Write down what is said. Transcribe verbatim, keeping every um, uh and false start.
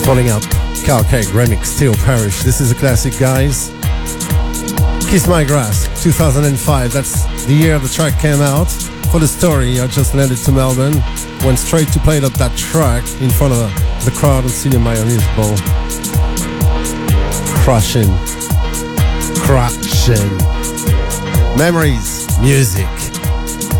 Falling Out, Carl Craig remix, Theo Parrish. This is a classic, guys. Kiss My Grass, two thousand five. That's the year the track came out. For the story, I just landed to Melbourne, went straight to play up that track in front of the crowd at Senior Maya Music Bowl. Crushing. Crushing. Memories, music.